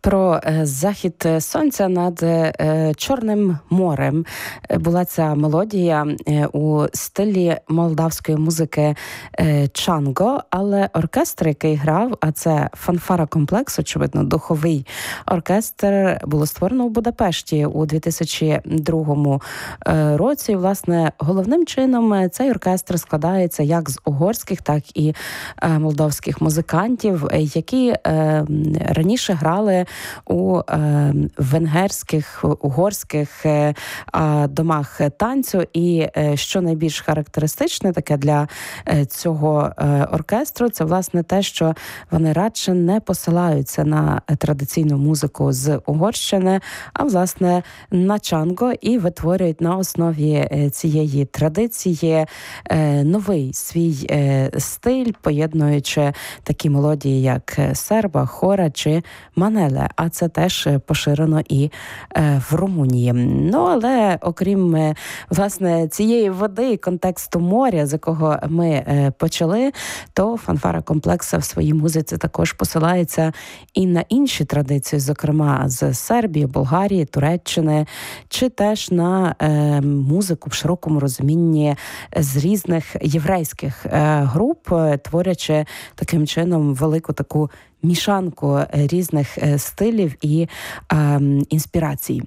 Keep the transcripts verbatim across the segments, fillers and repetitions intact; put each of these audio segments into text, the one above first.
Про захід сонця над Чорним морем була ця мелодія у стилі молдавської музики чанго, але оркестр, який грав, а це фанфара комплекс, очевидно, духовий оркестр, було створено у Будапешті у дві тисячі другому році. І, власне, головним чином цей оркестр складається як з угорських, так і молдовських музикантів, які раніше грали у е, венгерських, угорських е, домах танцю. І е, що найбільш характеристичне таке для е, цього е, оркестру, це, власне, те, що вони радше не посилаються на традиційну музику з Угорщини, а, власне, на чанго, і витворюють на основі цієї традиції е, новий свій е, стиль, поєднуючи такі мелодії, як серба, хора чи манеле. А це теж поширено і е, в Румунії. Ну, але окрім, е, власне, цієї води і контексту моря, з якого ми е, почали, то фанфара комплекса в своїй музиці також посилається і на інші традиції, зокрема з Сербії, Болгарії, Туреччини, чи теж на е, музику в широкому розумінні з різних єврейських е, груп, творячи таким чином велику таку мішанку різних стилів і е, інспірацій.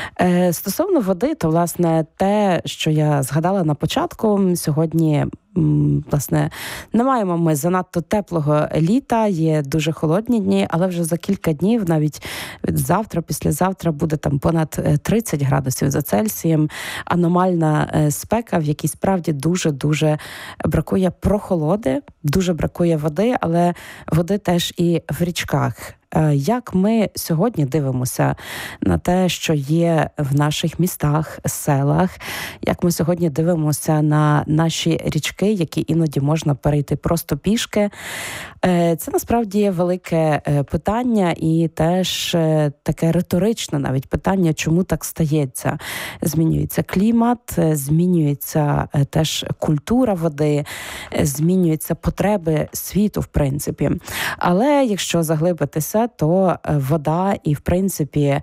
Е, стосовно води, то, власне, те, що я згадала на початку, сьогодні, власне, не маємо ми занадто теплого літа, є дуже холодні дні, але вже за кілька днів, навіть завтра, післязавтра, буде там понад тридцять градусів за Цельсієм, аномальна спека, в якій справді дуже-дуже бракує прохолоди, дуже бракує води, але води теж і в річках. Як ми сьогодні дивимося на те, що є в наших містах, селах, як ми сьогодні дивимося на наші річки, які іноді можна перейти просто пішки, це насправді велике питання і теж таке риторичне навіть питання, чому так стається. Змінюється клімат, змінюється теж культура води, змінюються потреби світу, в принципі. Але якщо заглибитися, то вода і, в принципі,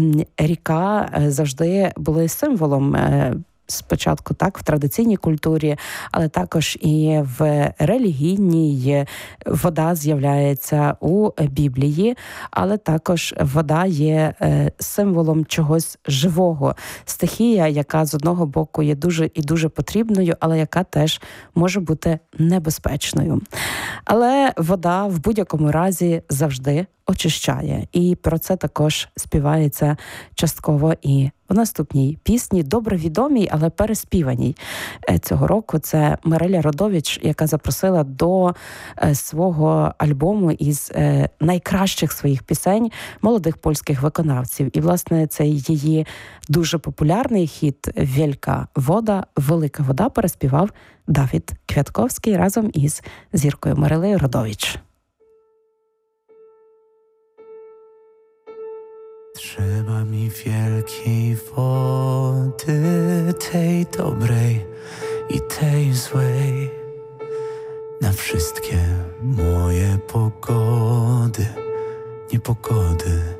ріка завжди були символом спочатку так в традиційній культурі, але також і в релігійній. Вода з'являється у Біблії, але також вода є символом чогось живого. Стихія, яка з одного боку є дуже і дуже потрібною, але яка теж може бути небезпечною. Але вода в будь-якому разі завжди очищає. І про це також співається частково і в наступній пісні, добре відомій, але переспіваній цього року. Це Мариля Родович, яка запросила до свого альбому із найкращих своїх пісень молодих польських виконавців. І, власне, цей її дуже популярний хіт «Велька вода», «Велика вода» переспівав Давід Квятковський разом із зіркою Марилею Родович. Trzeba mi wielkiej wody, tej dobrej i tej złej, na wszystkie moje pogody, niepogody.